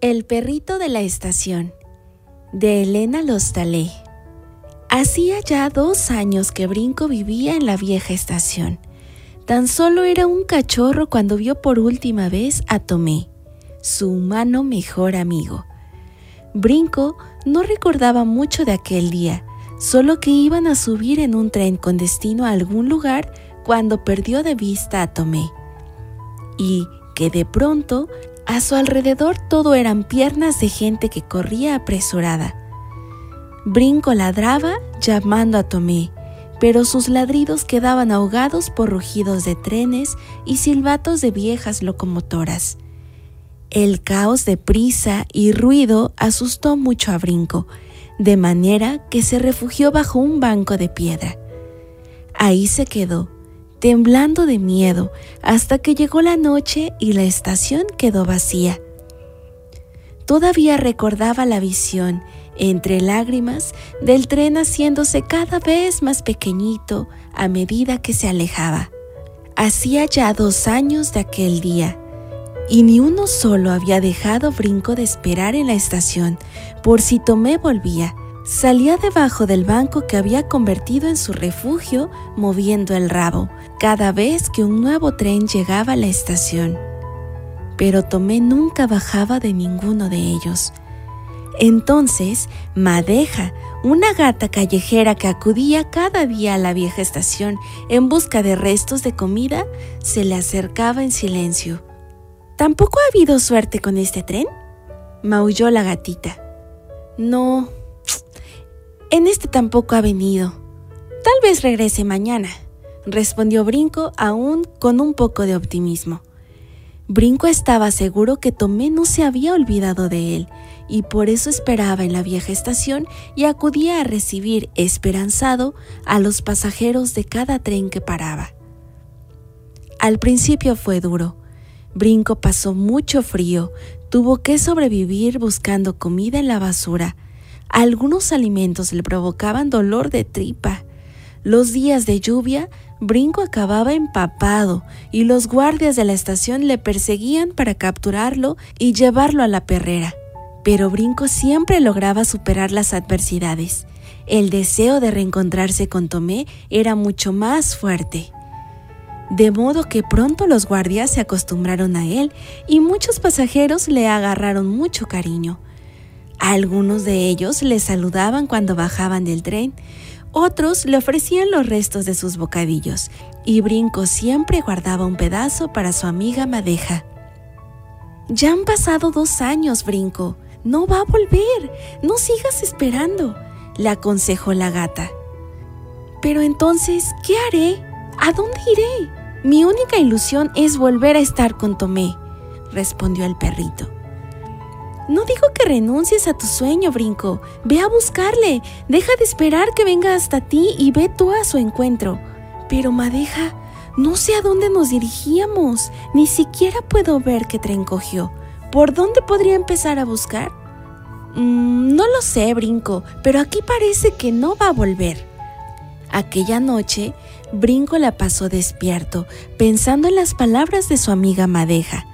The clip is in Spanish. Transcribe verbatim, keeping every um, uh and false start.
El perrito de la estación, de Elena Lostalé. Hacía ya dos años que Brinco vivía en la vieja estación. Tan solo era un cachorro cuando vio por última vez a Tomé, su humano mejor amigo. Brinco no recordaba mucho de aquel día, solo que iban a subir en un tren con destino a algún lugar cuando perdió de vista a Tomé. Y que de pronto, a su alrededor todo eran piernas de gente que corría apresurada. Brinco ladraba llamando a Tomé, pero sus ladridos quedaban ahogados por rugidos de trenes y silbatos de viejas locomotoras. El caos de prisa y ruido asustó mucho a Brinco, de manera que se refugió bajo un banco de piedra. Ahí se quedó, temblando de miedo, hasta que llegó la noche y la estación quedó vacía. Todavía recordaba la visión, entre lágrimas, del tren haciéndose cada vez más pequeñito a medida que se alejaba. Hacía ya dos años de aquel día, y ni uno solo había dejado Brinco de esperar en la estación, por si Tomé volvía. Salía debajo del banco que había convertido en su refugio, moviendo el rabo, cada vez que un nuevo tren llegaba a la estación. Pero Tomé nunca bajaba de ninguno de ellos. Entonces, Madeja, una gata callejera que acudía cada día a la vieja estación en busca de restos de comida, se le acercaba en silencio. ¿Tampoco ha habido suerte con este tren?, maulló la gatita. No, en este tampoco ha venido. Tal vez regrese mañana, respondió Brinco aún con un poco de optimismo. Brinco estaba seguro que Tomé no se había olvidado de él y por eso esperaba en la vieja estación y acudía a recibir, esperanzado, a los pasajeros de cada tren que paraba. Al principio fue duro. Brinco pasó mucho frío, tuvo que sobrevivir buscando comida en la basura. Algunos alimentos le provocaban dolor de tripa. Los días de lluvia, Brinco acababa empapado y los guardias de la estación le perseguían para capturarlo y llevarlo a la perrera. Pero Brinco siempre lograba superar las adversidades. El deseo de reencontrarse con Tomé era mucho más fuerte. De modo que pronto los guardias se acostumbraron a él y muchos pasajeros le agarraron mucho cariño. Algunos de ellos le saludaban cuando bajaban del tren, otros le ofrecían los restos de sus bocadillos, y Brinco siempre guardaba un pedazo para su amiga Madeja. Ya han pasado dos años, Brinco. No va a volver. No sigas esperando, le aconsejó la gata. Pero entonces, ¿qué haré? ¿A dónde iré? Mi única ilusión es volver a estar con Tomé, respondió el perrito. No digo que renuncies a tu sueño, Brinco. Ve a buscarle. Deja de esperar que venga hasta ti y ve tú a su encuentro. Pero, Madeja, no sé a dónde nos dirigíamos. Ni siquiera puedo ver qué tren cogió. ¿Por dónde podría empezar a buscar? Mm, no lo sé, Brinco, pero aquí parece que no va a volver. Aquella noche, Brinco la pasó despierto, pensando en las palabras de su amiga Madeja.